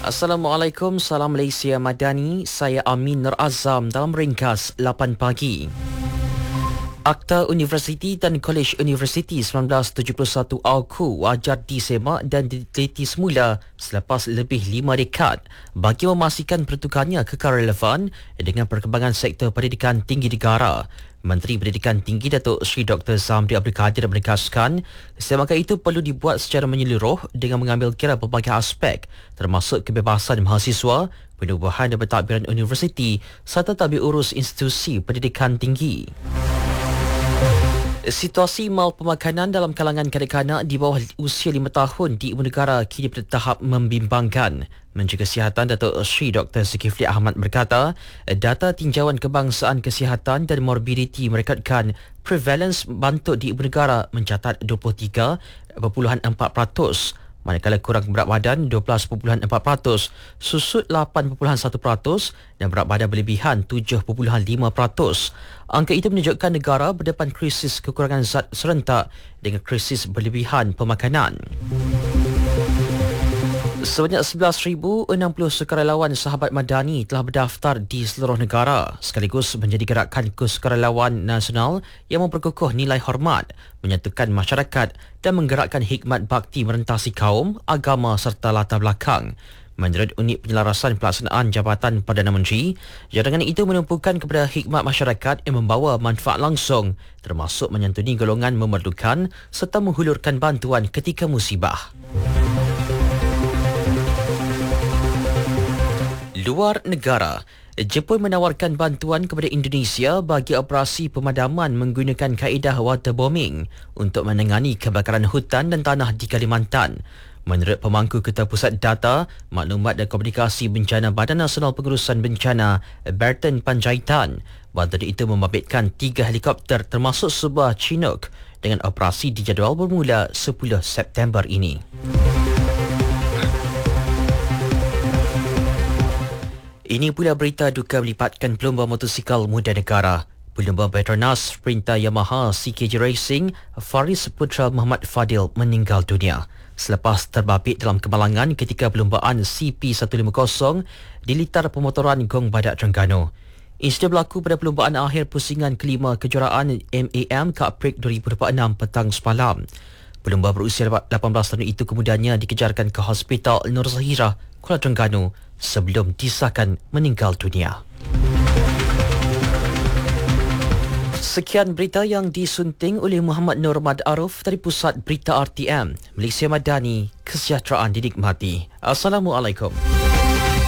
Assalamualaikum, salam Malaysia Madani. Saya Amin Nur Azam dalam ringkas 8 pagi. Akta Universiti dan Kolej Universiti 1971 AUKU wajar disemak dan diteliti semula selepas lebih 5 dekad bagi memastikan pertukarnya kekal relevan dengan perkembangan sektor pendidikan tinggi negara. Menteri Pendidikan Tinggi Datuk Seri Dr. Zamri Abdul Kadir menegaskan semakan itu perlu dibuat secara menyeluruh dengan mengambil kira pelbagai aspek termasuk kebebasan mahasiswa, penubuhan dan pentadbiran universiti serta tadbir urus institusi pendidikan tinggi. Situasi mal pemakanan dalam kalangan kanak-kanak di bawah usia 5 tahun di Ibu Negara kini pada tahap membimbangkan. Menteri Kesihatan Datuk Seri Dr. Zulkifli Ahmad berkata, data tinjauan kebangsaan kesihatan dan morbiditi merekodkan prevalence bantuk di Ibu Negara mencatat 23.4%. Manakala kurang berat badan 12.4%, susut 8.1% dan berat badan berlebihan 7.5%. Angka itu menunjukkan negara berdepan krisis kekurangan zat serentak dengan krisis berlebihan pemakanan. Sebanyak 11,060 sukarelawan sahabat madani telah berdaftar di seluruh negara sekaligus menjadi gerakan kesukarelawan nasional yang memperkukuh nilai hormat, menyatukan masyarakat dan menggerakkan hikmat bakti merentasi kaum, agama serta latar belakang. Menurut Unit Penyelarasan Pelaksanaan Jabatan Perdana Menteri, jaringan itu menumpukan kepada hikmat masyarakat yang membawa manfaat langsung termasuk menyantuni golongan memerlukan serta menghulurkan bantuan ketika musibah. Luar negara, Jepun menawarkan bantuan kepada Indonesia bagi operasi pemadaman menggunakan kaedah waterbombing untuk menangani kebakaran hutan dan tanah di Kalimantan. Menurut Pemangku Ketua Pusat Data, Maklumat dan Komunikasi Bencana Badan Nasional Pengurusan Bencana, Berton Panjaitan, bantuan itu membabitkan 3 helikopter termasuk sebuah Chinook dengan operasi dijadual bermula 10 September ini. Ini pula berita duka melibatkan pelumba motosikal muda negara. Pelumba Petronas Sprinter Yamaha CKJ Racing, Faris Putra Muhammad Fadil meninggal dunia selepas terbabit dalam kemalangan ketika perlumbaan CP150 di litar pemotoran Gong Badak Terengganu. Insiden berlaku pada perlumbaan akhir pusingan kelima kejuaraan MAM Cup Prix 2026 petang semalam. Pelumba berusia 18 tahun itu kemudiannya dikejarkan ke Hospital Nur Zahirah, Kuala Terengganu sebelum disahkan meninggal dunia. Sekian berita yang disunting oleh Muhammad Nur Mad Aruf dari Pusat Berita RTM. Malaysia Madani, kesejahteraan dinikmati. Assalamualaikum.